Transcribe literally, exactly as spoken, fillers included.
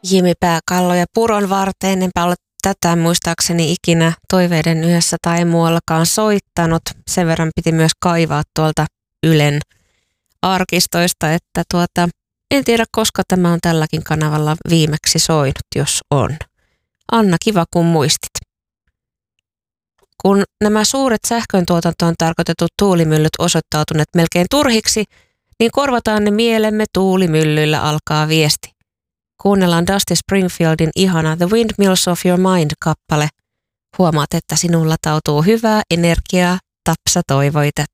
Jimi Pääkallo ja Puron varteen. Enpä ole tätä muistaakseni ikinä Toiveiden yössä tai muuallakaan soittanut. Sen verran piti myös kaivaa tuolta Ylen arkistoista, että tuota, en tiedä koska tämä on tälläkin kanavalla viimeksi soinut, jos on. Anna, kiva kun muistit. Kun nämä suuret sähköntuotantoon tarkoitetut tuulimyllyt osoittautuneet melkein turhiksi, niin korvataan ne mielemme tuulimyllyillä, alkaa viesti. Kuunnellaan Dusty Springfieldin ihana The Windmills of Your Mind -kappale. Huomaat, että sinulla latautuu hyvää energiaa, Tapsa toivoi tätä.